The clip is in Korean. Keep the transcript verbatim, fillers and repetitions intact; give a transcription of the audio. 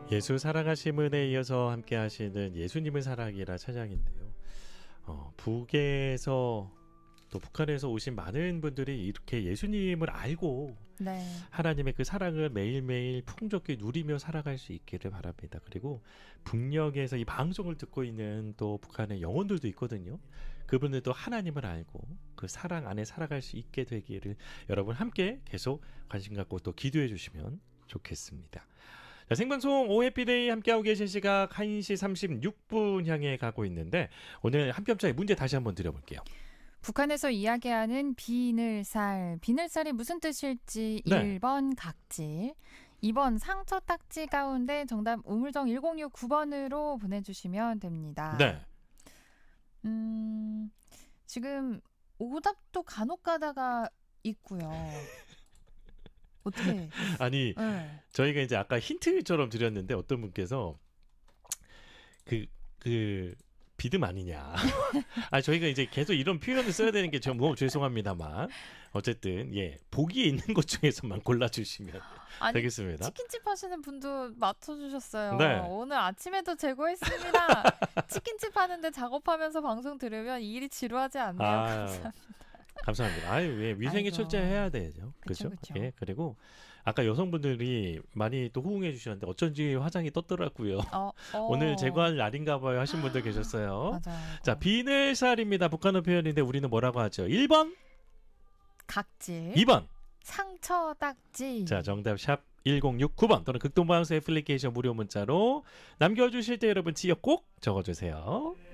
예수 살아가심은에 이어서 함께 하시는 예수님을 사랑이라 찬양인데요. 어, 북에서 또 북한에서 오신 많은 분들이 이렇게 예수님을 알고 네. 하나님의 그 사랑을 매일매일 풍족히 누리며 살아갈 수 있기를 바랍니다. 그리고 북녘에서 이 방송을 듣고 있는 또 북한의 영혼들도 있거든요. 그분들도 하나님을 알고 그 사랑 안에 살아갈 수 있게 되기를 여러분 함께 계속 관심 갖고 또 기도해 주시면 좋겠습니다. 자, 생방송 오해피데이 함께하고 계신 시각 한 시 삼십육 분 향해 가고 있는데 오늘 한뼘짜리 문제 다시 한번 드려볼게요. 북한에서 이야기하는 비늘살. 비늘살이 무슨 뜻일지 네. 일 번 각질, 이 번 상처 딱지 가운데 정답 우물정 일공육구 번으로 보내주시면 됩니다. 네. 음, 지금 오답도 간혹 가다가 있고요. 어떻게? 아니 네. 저희가 이제 아까 힌트처럼 드렸는데 어떤 분께서 그, 그 비듬 아니냐. 아 저희가 이제 계속 이런 표현을 써야 되는 게 좀 너무 죄송합니다만 어쨌든 예 보기에 있는 것 중에서만 골라주시면 아니, 되겠습니다. 치킨집 하시는 분도 맞춰주셨어요. 네. 오늘 아침에도 제고했습니다. 치킨집 하는데 작업하면서 방송 들으면 이 일이 지루하지 않네요. 아, 감사합니다. 감사합니다. 아유, 예, 위생이 아이고. 철저해야 되죠. 그쵸, 그렇죠? 그쵸. 예, 그리고 아까 여성분들이 많이 또 호응해 주셨는데 어쩐지 화장이 떴더라고요. 어, 어. 오늘 제거할 날인가 봐요 하신 분들 계셨어요. 맞아요. 자, 비늘살입니다. 북한어 표현인데 우리는 뭐라고 하죠? 일 번, 각질, 이 번. 상처 딱지. 자, 정답 샵 일공육구 번 또는 극동방송 애플리케이션 무료 문자로 남겨주실 때 여러분 지역 꼭 적어주세요.